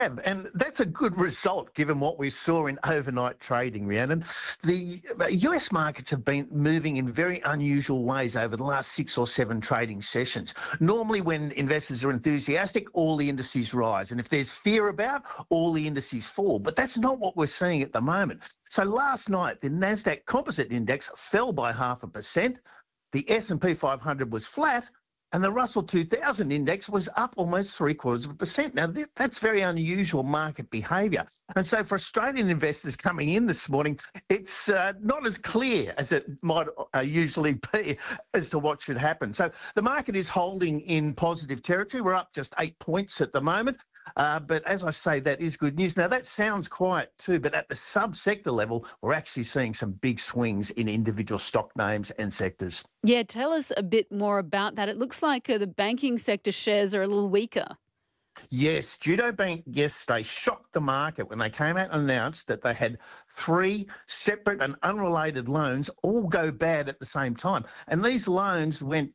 And that's a good result given what we saw in overnight trading, Rhiannon. The US markets have been moving in very unusual ways over the last 6 or 7 trading sessions. Normally when investors are enthusiastic, all the indices rise. And if there's fear about, all the indices fall. But that's not what we're seeing at the moment. So last night, the Nasdaq Composite Index fell by 0.5%. The S&P 500 was flat, and the Russell 2000 index was up almost 0.75%. Now, that's very unusual market behaviour. And so for Australian investors coming in this morning, it's not as clear as it might usually be as to what should happen. So the market is holding in positive territory. We're up just 8 points at the moment. But as I say, that is good news. Now, that sounds quiet too, but at the sub-sector level, we're actually seeing some big swings in individual stock names and sectors. Yeah, tell us a bit more about that. It looks like the banking sector shares are a little weaker. Yes, Judo Bank yesterday shocked the market when they came out and announced that they had 3 separate and unrelated loans all go bad at the same time. And these loans went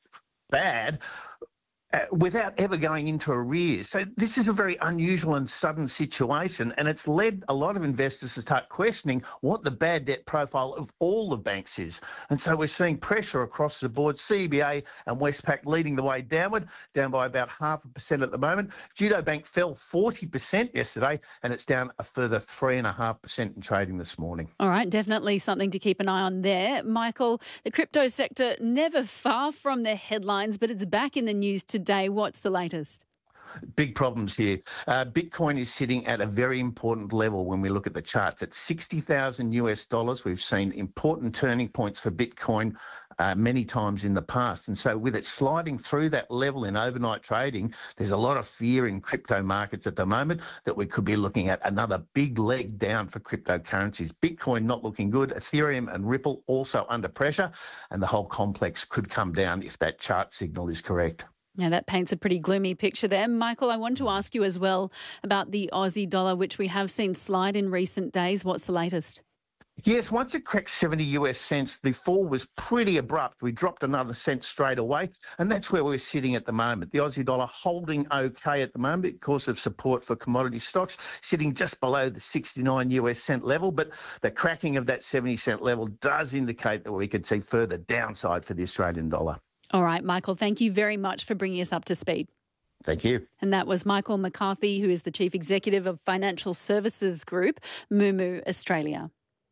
bad without ever going into arrears. So this is a very unusual and sudden situation, and it's led a lot of investors to start questioning what the bad debt profile of all the banks is. And so we're seeing pressure across the board. CBA and Westpac leading the way downward, down by about 0.5% at the moment. Judo Bank fell 40% yesterday, and it's down a further 3.5% in trading this morning. All right, definitely something to keep an eye on there. Michael, the crypto sector never far from the headlines, but it's back in the news today. What's the latest? Big problems here. Bitcoin is sitting at a very important level when we look at the charts. At $60,000 US. We've seen important turning points for Bitcoin many times in the past. And so with it sliding through that level in overnight trading, there's a lot of fear in crypto markets at the moment that we could be looking at another big leg down for cryptocurrencies. Bitcoin not looking good. Ethereum and Ripple also under pressure. And the whole complex could come down if that chart signal is correct. Now, that paints a pretty gloomy picture there. Michael, I want to ask you as well about the Aussie dollar, which we have seen slide in recent days. What's the latest? Yes, once it cracked 70 US cents, the fall was pretty abrupt. We dropped another cent straight away, and that's where we're sitting at the moment. The Aussie dollar holding okay at the moment because of support for commodity stocks, sitting just below the 69 US cent level, but the cracking of that 70 cent level does indicate that we could see further downside for the Australian dollar. All right, Michael, thank you very much for bringing us up to speed. Thank you. And that was Michael McCarthy, who is the Chief Executive of Financial Services Group, Moomoo Australia.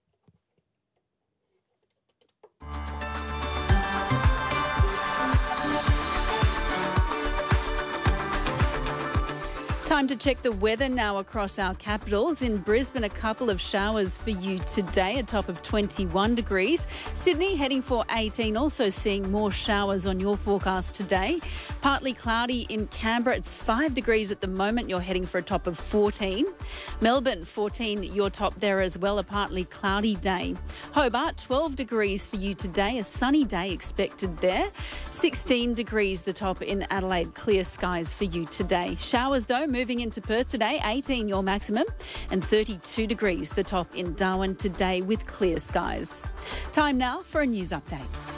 Time to check the weather now across our capitals. In Brisbane, a couple of showers for you today, a top of 21 degrees. Sydney heading for 18, also seeing more showers on your forecast today. Partly cloudy in Canberra, it's 5 degrees at the moment. You're heading for a top of 14. Melbourne, 14, your top there as well, a partly cloudy day. Hobart, 12 degrees for you today, a sunny day expected there. 16 degrees the top in Adelaide, clear skies for you today. Showers though, moving into Perth today, 18 your maximum, and 32 degrees the top in Darwin today with clear skies. Time now for a news update.